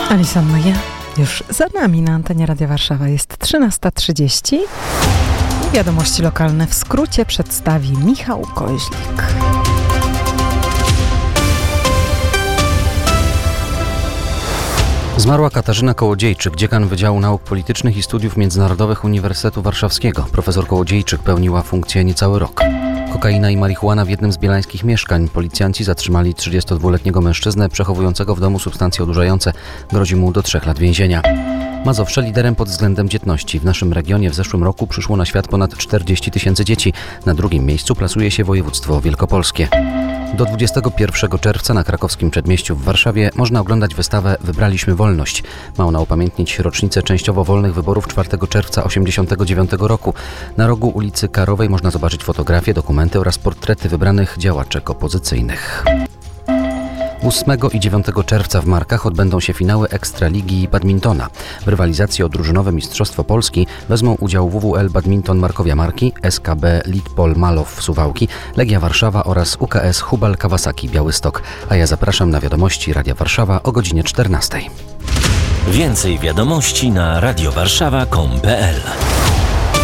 Alison Maja już za nami na antenie Radia Warszawa. Jest 13:30 i wiadomości lokalne w skrócie przedstawi Michał Koźlik. Zmarła Katarzyna Kołodziejczyk, dziekan Wydziału Nauk Politycznych i Studiów Międzynarodowych Uniwersytetu Warszawskiego. Profesor Kołodziejczyk pełniła funkcję niecały rok. Kokaina i marihuana w jednym z bielańskich mieszkań. Policjanci zatrzymali 32-letniego mężczyznę przechowującego w domu substancje odurzające. Grozi mu do 3 lat więzienia. Mazowsze liderem pod względem dzietności. W naszym regionie w zeszłym roku przyszło na świat ponad 40 000 dzieci. Na drugim miejscu plasuje się województwo wielkopolskie. Do 21 czerwca na krakowskim Przedmieściu w Warszawie można oglądać wystawę Wybraliśmy wolność. Ma ona upamiętnić rocznicę częściowo wolnych wyborów 4 czerwca 1989 roku. Na rogu ulicy Karowej można zobaczyć fotografie, dokumenty oraz portrety wybranych działaczek opozycyjnych. 8 i 9 czerwca w Markach odbędą się finały Ekstraligi Badmintona. W rywalizacji o drużynowe Mistrzostwo Polski wezmą udział WWL Badminton Markowia Marki, SKB Litpol Malow Suwałki, Legia Warszawa oraz UKS Hubal Kawasaki Białystok. A ja zapraszam na wiadomości Radia Warszawa o godzinie 14. Więcej wiadomości na radiowarszawa.com.pl